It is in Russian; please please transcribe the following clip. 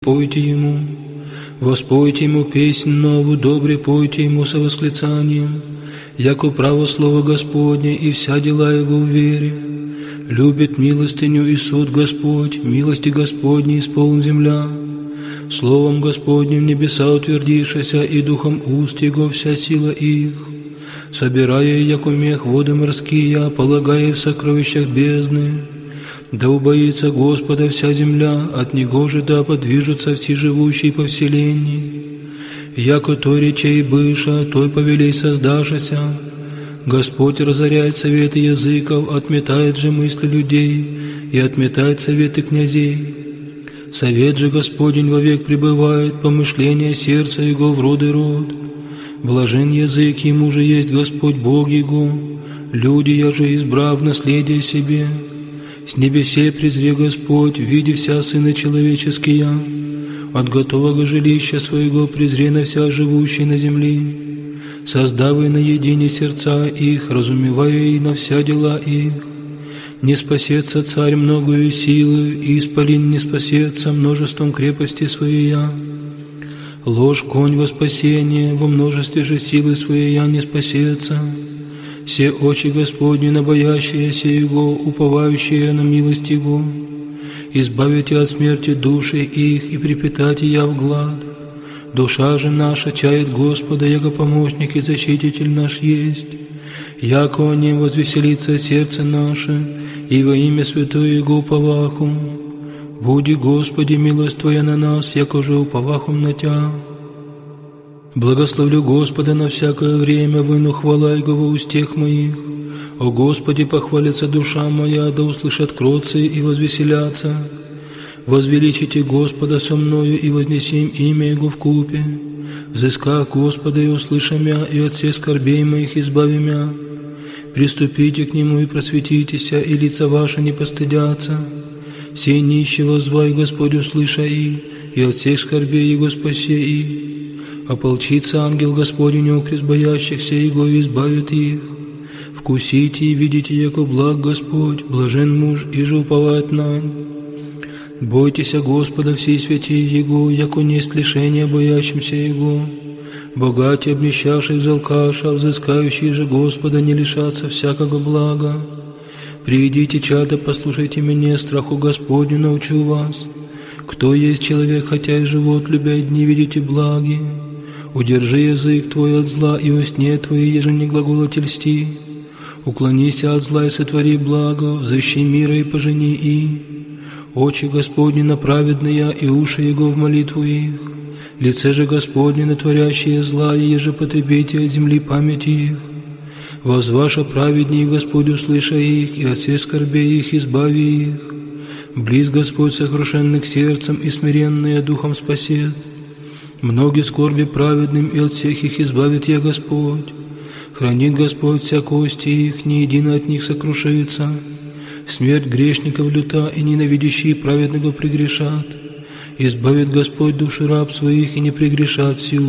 Пойте Ему, воспойте Ему песнь новую, добре пойте Ему со восклицанием, яко право слово Господне и вся дела Его в вере. Любит милостыню и суд Господь, милости Господней исполн земля. Словом Господним небеса утвердившися, и духом уст Его вся сила их. Собирая, яко мех, воды морские, полагая в сокровищах бездны. Да убоится Господа вся земля, от Него же да подвижутся все живущие по вселенной. Яко той речей быша, той повелей создашася. Господь разоряет советы языков, отметает же мысли людей и отметает советы князей. Совет же Господень вовек пребывает, помышление сердца Его в род и род. Блажен язык, ему же есть Господь Бог Его, люди я же избрав наследие себе. С небесе презре Господь, видя вся сыны человеческие, от готового жилища своего презре на вся живущие на земле. Создавай на едине сердца их, разумевая и на вся дела их. Не спасется царь многою силою, и исполин не спасется множеством крепости своей. Ложь конь во спасение, во множестве же силы своей не спасется. Все очи Господни на боящиеся Его, уповающие на милость Его. Избавите от смерти души их и припитайте я в глад. Душа же наша чает Господа, яко помощник и защититель наш есть. Яко о Нем возвеселится сердце наше, и во имя святое Его уповаху. Буди, Господи, милость Твоя на нас, яко же уповахом на Тя. Благословлю Господа на всякое время, выну хвала Его во устех моих. О Господи, похвалится душа моя, да услышат кроцы и возвеселятся. Возвеличите Господа со мною и вознесем имя Его вкупе. Взысках Господа и услышам я, и от всех скорбей моих избавим я. Приступите к Нему и просветитеся, и лица ваши не постыдятся. Сей нищего звай Господь услыша и от всех скорбей Его спасе и. Ополчится ангел Господень окрест боящихся Его и избавит их. Вкусите и видите, яко благ Господь, блажен муж, и же уповает нань. Бойтеся Господа всей святей Его, яко несть лишения боящимся Его. Богатый, обнищавший взалкаша, взыскающий же Господа, не лишатся всякого блага. Приведите, чада, послушайте меня, страху Господню научу вас. Кто есть человек, хотя и живот, любя дни, видите благи. Удержи язык твой от зла, и устне твои, еже не глаголоти льсти. Уклонися от зла и сотвори благо, взыщи мира и пожени и. Очи Господни на праведные, и уши Его в молитву их. Лице же Господне на творящие зла, и еже потребите от земли память их. Возваша праведней Господь, услыша их, и от всех скорбей их избави их. Близ Господь сокрушенных сердцем и смиренные духом спасет. Многие скорби праведным, и от всех их избавит я Господь. Хранит Господь вся кости их, ни едино от них сокрушится. Смерть грешников люта, и ненавидящие праведного прегрешат. Избавит Господь души раб своих, и не прегрешат всю.